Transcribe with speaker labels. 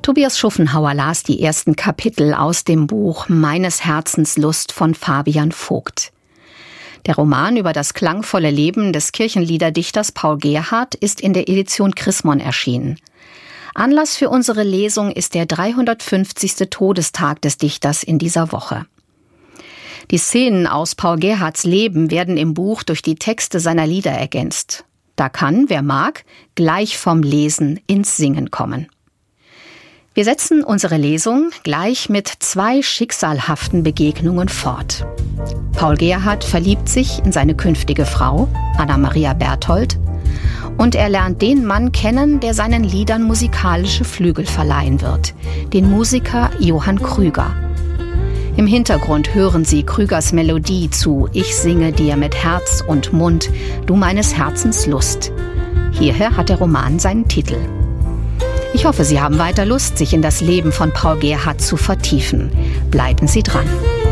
Speaker 1: Tobias Schuffenhauer las die ersten Kapitel aus dem Buch Meines Herzens Lust von Fabian Vogt. Der Roman über das klangvolle Leben des Kirchenliederdichters Paul Gerhardt ist in der Edition Chrismon erschienen. Anlass für unsere Lesung ist der 350. Todestag des Dichters in dieser Woche. Die Szenen aus Paul Gerhardts Leben werden im Buch durch die Texte seiner Lieder ergänzt. Da kann, wer mag, gleich vom Lesen ins Singen kommen. Wir setzen unsere Lesung gleich mit 2 schicksalhaften Begegnungen fort. Paul Gerhardt verliebt sich in seine künftige Frau, Anna-Maria Berthold, und er lernt den Mann kennen, der seinen Liedern musikalische Flügel verleihen wird, den Musiker Johann Krüger. Im Hintergrund hören Sie Krügers Melodie zu »Ich singe dir mit Herz und Mund, du meines Herzens Lust«. Hierher hat der Roman seinen Titel. Ich hoffe, Sie haben weiter Lust, sich in das Leben von Paul Gerhardt zu vertiefen. Bleiben Sie dran.